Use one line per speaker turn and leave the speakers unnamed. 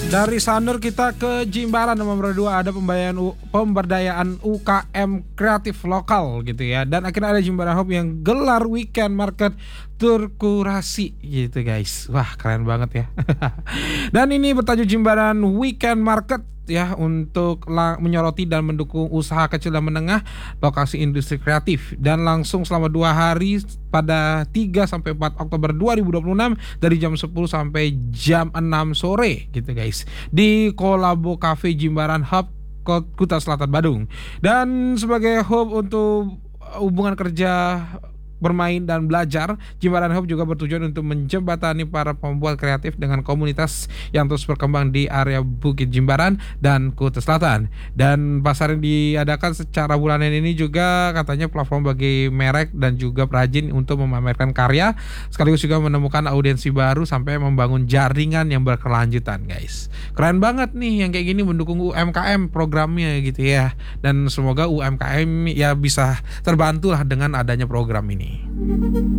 Dari Sanur kita ke Jimbaran nomor 2, ada pemberdayaan UKM kreatif lokal gitu ya. Dan akhirnya ada Jimbaran Hub yang gelar weekend market terkurasi gitu guys. Wah keren banget ya. Dan ini bertajuk Jimbaran Weekend Market ya, untuk menyoroti dan mendukung usaha kecil dan menengah lokasi industri kreatif, dan langsung selama 2 hari pada 3 sampai 4 Oktober 2026 dari jam 10 sampai jam 6 sore gitu guys, di Kolabo Cafe Jimbaran Hub Kuta Selatan Badung. Dan sebagai hub untuk hubungan kerja, bermain dan belajar, Jimbaran Hub juga bertujuan untuk menjembatani para pembuat kreatif dengan komunitas yang terus berkembang di area Bukit Jimbaran dan Kuta Selatan. Dan pasar yang diadakan secara bulanan ini juga katanya platform bagi merek dan juga perajin untuk memamerkan karya, sekaligus juga menemukan audiensi baru sampai membangun jaringan yang berkelanjutan guys. Keren banget nih yang kayak gini, mendukung UMKM programnya gitu ya. Dan semoga UMKM ya bisa terbantu lah dengan adanya program ini.